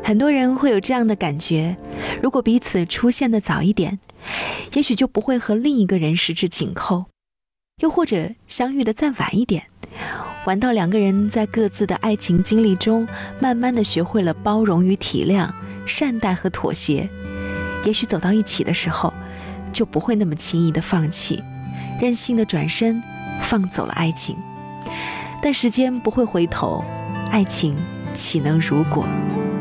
很多人会有这样的感觉，如果彼此出现的早一点，也许就不会和另一个人十指紧扣，又或者相遇的再晚一点，晚到两个人在各自的爱情经历中慢慢的学会了包容与体谅，善待和妥协，也许走到一起的时候就不会那么轻易的放弃，任性的转身放走了爱情。但时间不会回头，爱情岂能如果？